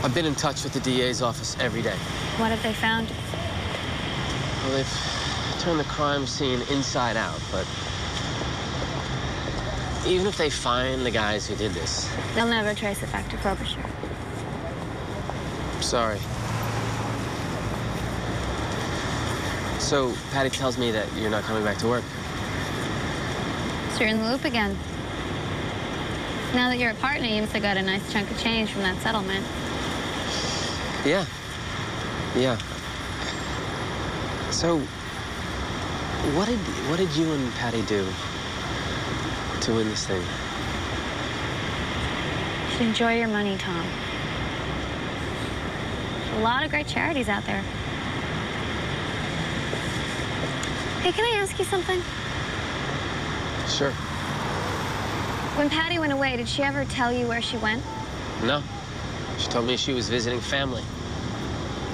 I've been in touch with the DA's office every day. What have they found? Well, they've turned the crime scene inside out, but even if they find the guys who did this... They'll never trace it back to Frobisher. Sorry. So, Patty tells me that you're not coming back to work. So you're in the loop again. Now that you're a partner, you must have got a nice chunk of change from that settlement. Yeah. Yeah. So, what did you and Patty do to win this thing? You should enjoy your money, Tom. There's a lot of great charities out there. Hey, can I ask you something? Sure. When Patty went away, did she ever tell you where she went? No. She told me she was visiting family.